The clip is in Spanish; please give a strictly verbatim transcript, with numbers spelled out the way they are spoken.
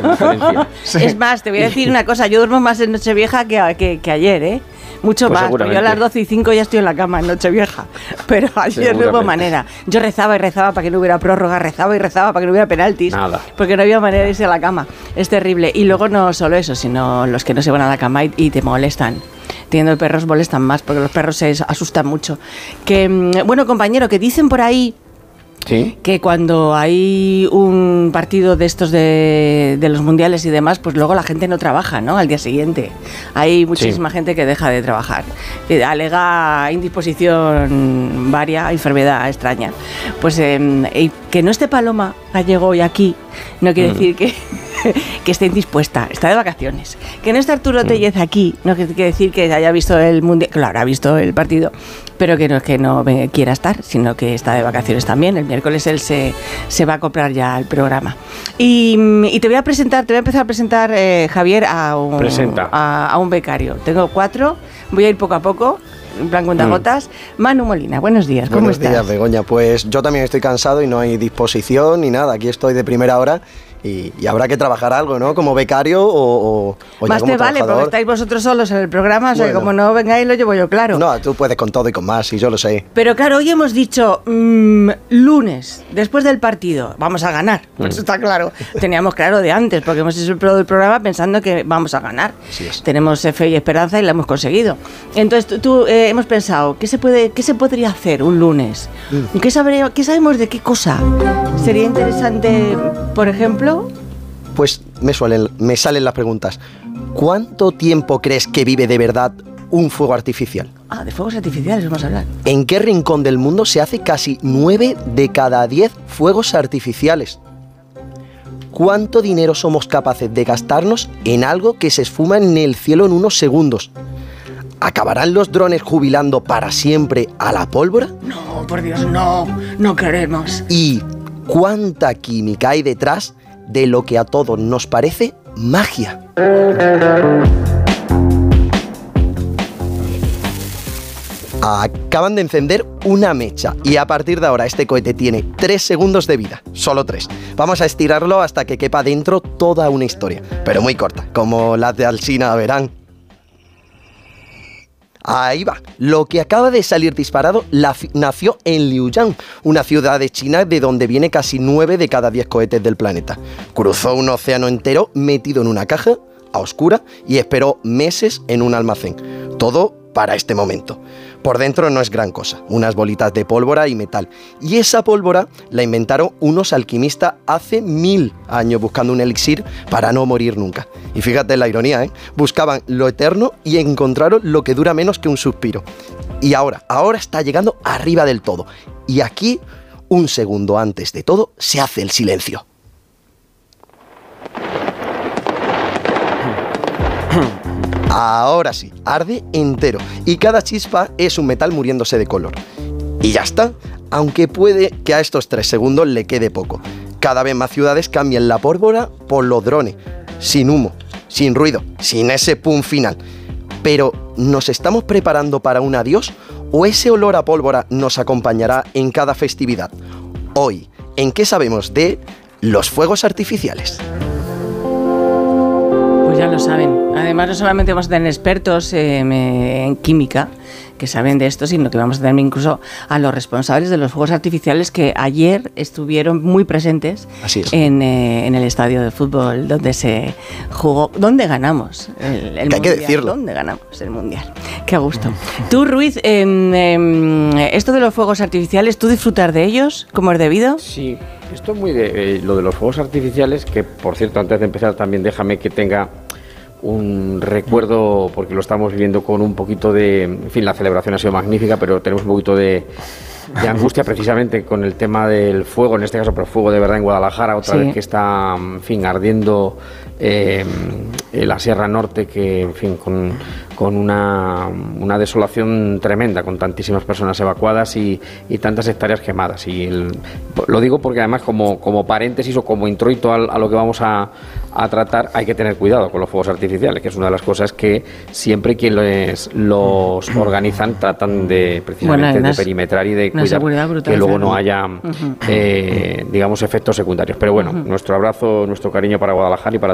diferencia. Sí. Es más, te voy a decir una cosa, yo duermo más en Nochevieja que, que, que ayer, ¿eh? Mucho Pues más, porque yo a las doce y cinco ya estoy en la cama en Nochevieja, pero ayer no hubo manera. Yo rezaba y rezaba para que no hubiera prórroga, rezaba y rezaba para que no hubiera penaltis, Nada. porque no había manera de irse a la cama. Es terrible. Y luego no solo eso, sino los que no se van a la cama y, y te molestan. Teniendo perros molestan más, porque los perros se asustan mucho. Que, bueno, compañero, que dicen por ahí ¿Sí? que cuando hay un partido de estos de, de los mundiales y demás, pues luego la gente no trabaja, ¿no? Al día siguiente. Hay muchísima sí. gente que deja de trabajar. Que alega indisposición varia, enfermedad extraña. Pues eh, que no esté Paloma Gallego hoy aquí no quiere mm. decir que, que esté indispuesta, está de vacaciones. Que no esté Arturo Tellez aquí no quiere decir que haya visto el mundial, claro, ha visto el partido, pero que no es que no quiera estar, sino que está de vacaciones también. El miércoles él se, se va a comprar ya el programa. Y, y te voy a presentar, te voy a empezar a presentar, eh, Javier, a un, a, a un becario. Tengo cuatro, voy a ir poco a poco, en plan cuentagotas. Mm. Manu Molina, buenos días, ¿cómo buenos estás? Buenos días, Begoña. Pues yo también estoy cansado y no hay disposición ni nada. Aquí estoy de primera hora. Y, y habrá que trabajar algo, ¿no? Como becario o, o, o más ya como te vale, trabajador. porque estáis vosotros solos en el programa, o sea, bueno. como no vengáis lo llevo yo, claro. No, tú puedes con todo y con más, y yo lo sé. Pero claro, hoy hemos dicho mmm, lunes, después del partido, vamos a ganar, mm. eso está claro. Teníamos claro de antes, porque hemos hecho el programa pensando que vamos a ganar. Así es. Tenemos fe y esperanza y lo hemos conseguido. Entonces, tú, tú eh, hemos pensado, ¿qué se puede, qué se podría hacer un lunes? Mm. ¿Qué, sabré, ¿Qué sabemos de qué cosa? ¿Sería interesante, por ejemplo? Pues me, suelen, me salen las preguntas. ¿Cuánto tiempo crees que vive de verdad un fuego artificial? Ah, de fuegos artificiales vamos a hablar. ¿En qué rincón del mundo se hace casi nueve de cada diez fuegos artificiales? ¿Cuánto dinero somos capaces de gastarnos en algo que se esfuma en el cielo en unos segundos? ¿Acabarán los drones jubilando para siempre a la pólvora? No, por Dios, no, no queremos. ¿Y cuánta química hay detrás de lo que a todos nos parece magia? Acaban de encender una mecha y a partir de ahora este cohete tiene tres segundos de vida, solo tres. Vamos a estirarlo hasta que quepa dentro toda una historia, pero muy corta, como las de Alsina, verán. Ahí va. Lo que acaba de salir disparado la nació en Liuyang, una ciudad de China de donde viene casi nueve de cada diez cohetes del planeta. Cruzó un océano entero metido en una caja, a oscura, y esperó meses en un almacén. Todo para este momento. Por dentro no es gran cosa, unas bolitas de pólvora y metal. Y esa pólvora la inventaron unos alquimistas hace mil años buscando un elixir para no morir nunca. Y fíjate la ironía, ¿eh? Buscaban lo eterno y encontraron lo que dura menos que un suspiro. Y ahora, ahora está llegando arriba del todo. Y aquí, un segundo antes de todo, se hace el silencio. Ahora sí, arde entero y cada chispa es un metal muriéndose de color. Y ya está, aunque puede que a estos tres segundos le quede poco. Cada vez más ciudades cambian la pólvora por los drones, sin humo, sin ruido, sin ese pum final. Pero, ¿nos estamos preparando para un adiós o ese olor a pólvora nos acompañará en cada festividad? Hoy, ¿en qué sabemos de los fuegos artificiales? Pues ya lo saben. Además, no solamente vamos a tener expertos eh, en química que saben de esto, sino que vamos a tener incluso a los responsables de los fuegos artificiales que ayer estuvieron muy presentes en, eh, en el estadio de fútbol donde se jugó, donde ganamos el, el que mundial. Hay que decirlo. ¿Dónde ganamos el mundial? Qué gusto. Tú, Ruiz, eh, eh, esto de los fuegos artificiales, ¿tú disfrutar de ellos como es debido? Sí, esto es muy de eh, lo de los fuegos artificiales, que por cierto, antes de empezar también déjame que tenga un recuerdo, porque lo estamos viviendo con un poquito de... En fin, la celebración ha sido magnífica, pero tenemos un poquito de, de angustia precisamente con el tema del fuego, en este caso, pero fuego de verdad en Guadalajara, otra sí. vez que está, en fin, ardiendo eh, en la Sierra Norte, que, en fin, con, con una, una desolación tremenda, con tantísimas personas evacuadas y, y tantas hectáreas quemadas. Y el, lo digo porque además, como, como paréntesis o como introito a, a lo que vamos a, a tratar, hay que tener cuidado con los fuegos artificiales, que es una de las cosas que siempre quienes los organizan tratan de precisamente bueno, de perimetrar y de cuidar brutal, que luego no haya uh-huh. eh, digamos efectos secundarios. Pero bueno, uh-huh. nuestro abrazo, nuestro cariño para Guadalajara y para